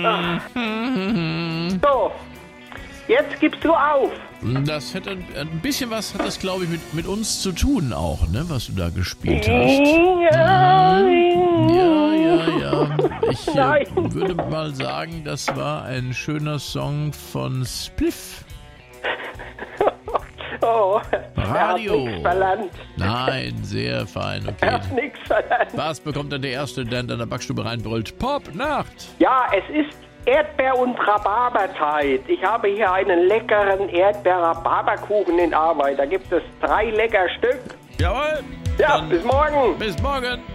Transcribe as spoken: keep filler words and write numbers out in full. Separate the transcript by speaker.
Speaker 1: So, jetzt gibst du auf.
Speaker 2: Das hätte ein bisschen was, hat das glaube ich mit, mit uns zu tun auch, ne, was du da gespielt hast.
Speaker 1: Ja,
Speaker 2: Ja, ja, ja. Ich äh,
Speaker 1: Nein.
Speaker 2: würde mal sagen, das war ein schöner Song von Spliff.
Speaker 1: Oh,
Speaker 2: Radio.
Speaker 1: Er hat nichts verlangt.
Speaker 2: Nein, sehr fein,
Speaker 1: Er
Speaker 2: okay.
Speaker 1: hat nichts verlangt.
Speaker 2: Was bekommt dann der Erste, der in deiner Backstube reinbrüllt? Pop, Nacht!
Speaker 1: Ja, es ist Erdbeer- und Rhabarberzeit. Ich habe hier einen leckeren Erdbeer-Rhabarberkuchen in Arbeit. Da gibt es drei lecker Stück.
Speaker 2: Jawohl!
Speaker 1: Ja,
Speaker 2: Dann
Speaker 1: bis morgen.
Speaker 2: bis morgen!